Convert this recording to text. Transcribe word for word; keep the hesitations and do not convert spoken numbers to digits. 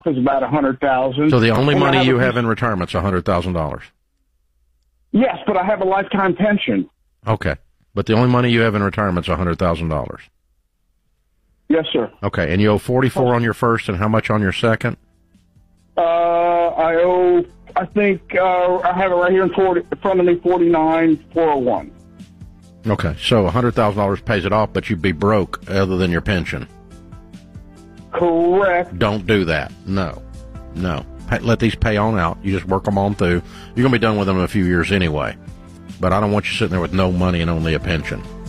is about a hundred thousand. So the only And I money have you a- have in retirement is a hundred thousand dollars. Yes, but I have a lifetime pension. Okay, but the only money you have in retirement is a hundred thousand dollars. Yes, sir. Okay, and you owe forty-four on your first, and how much on your second? Uh, I owe, I think, uh, I have it right here in, forty, in front of me, forty-nine four oh one. Okay, so a hundred thousand dollars pays it off, but you'd be broke other than your pension. Correct. Don't do that. No, no. Pay, let these pay on out. You just work them on through. You're gonna be done with them in a few years anyway. But I don't want you sitting there with no money and only a pension.